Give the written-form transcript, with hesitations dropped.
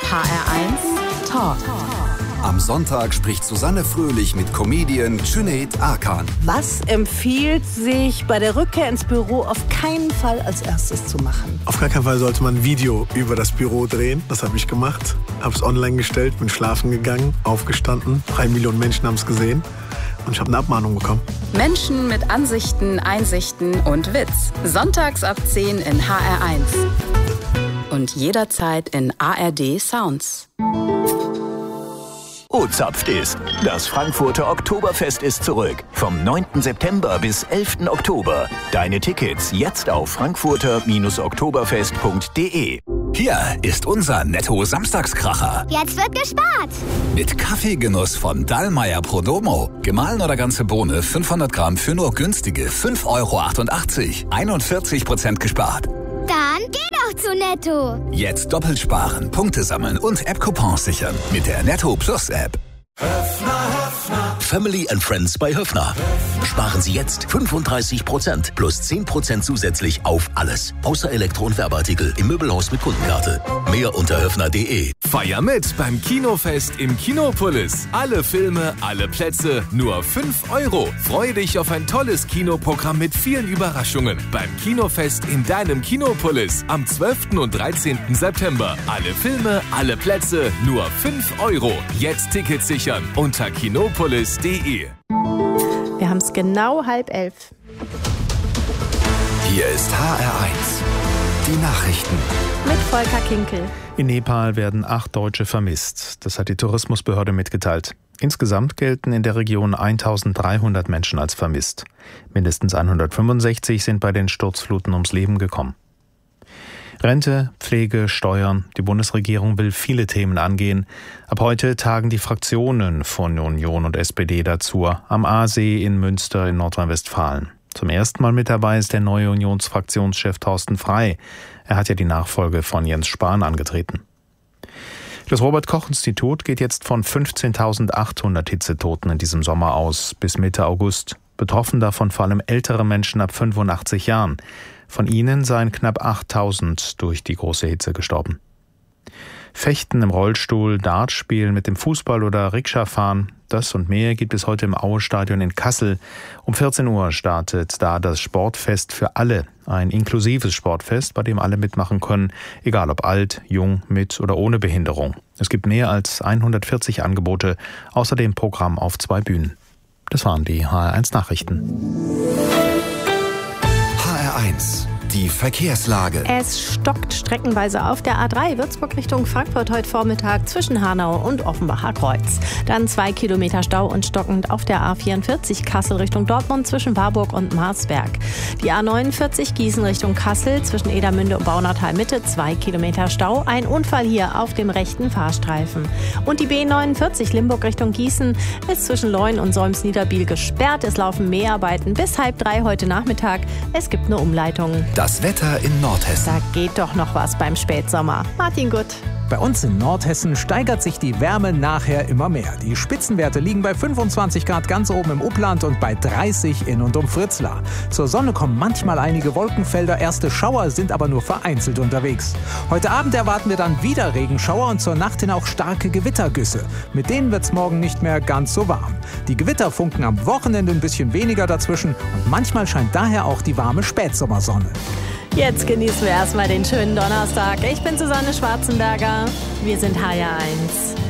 HR1 Talk. Am Sonntag spricht Susanne Fröhlich mit Comedian Cüneyt Arkan. Was empfiehlt sich bei der Rückkehr ins Büro auf keinen Fall als erstes zu machen? Auf gar keinen Fall sollte man ein Video über das Büro drehen. Das habe ich gemacht. Habe es online gestellt, bin schlafen gegangen, aufgestanden. 3 Millionen Menschen haben es gesehen. Und ich habe eine Abmahnung bekommen. Menschen mit Ansichten, Einsichten und Witz. Sonntags ab 10 in HR1. Und jederzeit in ARD Sounds. Zapft ist. Das Frankfurter Oktoberfest ist zurück. Vom 9. September bis 11. Oktober. Deine Tickets jetzt auf frankfurter-oktoberfest.de. Hier ist unser Netto-Samstagskracher. Jetzt wird gespart. Mit Kaffeegenuss von Dallmayr Prodomo. Gemahlen oder ganze Bohne 500 Gramm für nur günstige 5,88 €. 41% gespart. Dann geh doch zu Netto. Jetzt doppelt sparen, Punkte sammeln und App-Coupons sichern mit der Netto Plus App. Family and Friends bei Höffner. Sparen Sie jetzt 35% plus 10% zusätzlich auf alles. Außer Elektro- und Werbeartikel im Möbelhaus mit Kundenkarte. Mehr unter höffner.de. Feier mit beim Kinofest im Kinopolis. Alle Filme, alle Plätze, nur 5 €. Freu dich auf ein tolles Kinoprogramm mit vielen Überraschungen. Beim Kinofest in deinem Kinopolis am 12. und 13. September. Alle Filme, alle Plätze, nur 5 €. Jetzt Tickets sichern unter kinopolis.de. Wir haben es genau 10:30. Hier ist HR1. Die Nachrichten. Mit Volker Kinkel. In Nepal werden 8 Deutsche vermisst. Das hat die Tourismusbehörde mitgeteilt. Insgesamt gelten in der Region 1300 Menschen als vermisst. Mindestens 165 sind bei den Sturzfluten ums Leben gekommen. Rente, Pflege, Steuern. Die Bundesregierung will viele Themen angehen. Ab heute tagen die Fraktionen von Union und SPD dazu am Aasee in Münster in Nordrhein-Westfalen. Zum ersten Mal mit dabei ist der neue Unionsfraktionschef Thorsten Frey. Er hat ja die Nachfolge von Jens Spahn angetreten. Das Robert-Koch-Institut geht jetzt von 15.800 Hitzetoten in diesem Sommer aus bis Mitte August. Betroffen davon vor allem ältere Menschen ab 85 Jahren. Von ihnen seien knapp 8.000 durch die große Hitze gestorben. Fechten im Rollstuhl, Dartspielen mit dem Fußball oder Rikscha-Fahren, das und mehr gibt es heute im Aue-Stadion in Kassel. Um 14 Uhr startet da das Sportfest für alle. Ein inklusives Sportfest, bei dem alle mitmachen können, egal ob alt, jung, mit oder ohne Behinderung. Es gibt mehr als 140 Angebote, außerdem Programm auf 2 Bühnen. Das waren die HR1 Nachrichten. HR1, die Verkehrslage. Es stockt streckenweise auf der A3 Würzburg Richtung Frankfurt heute Vormittag zwischen Hanau und Offenbacher Kreuz. Dann 2 Kilometer Stau und stockend auf der A44 Kassel Richtung Dortmund zwischen Warburg und Marsberg. Die A49 Gießen Richtung Kassel zwischen Edermünde und Baunatal Mitte 2 Kilometer Stau. Ein Unfall hier auf dem rechten Fahrstreifen. Und die B49 Limburg Richtung Gießen ist zwischen Leun und Solms-Niederbiel gesperrt. Es laufen Mäharbeiten bis 2:30 heute Nachmittag. Es gibt eine Umleitung. Das Wetter in Nordhessen. Da geht doch noch was beim Spätsommer. Martin Gutt. Bei uns in Nordhessen steigert sich die Wärme nachher immer mehr. Die Spitzenwerte liegen bei 25 Grad ganz oben im Upland und bei 30 in und um Fritzlar. Zur Sonne kommen manchmal einige Wolkenfelder, erste Schauer sind aber nur vereinzelt unterwegs. Heute Abend erwarten wir dann wieder Regenschauer und zur Nacht hin auch starke Gewittergüsse. Mit denen wird's morgen nicht mehr ganz so warm. Die Gewitter funken am Wochenende ein bisschen weniger dazwischen und manchmal scheint daher auch die warme Spätsommersonne. Jetzt genießen wir erstmal den schönen Donnerstag. Ich bin Susanne Schwarzenberger. Wir sind HR1.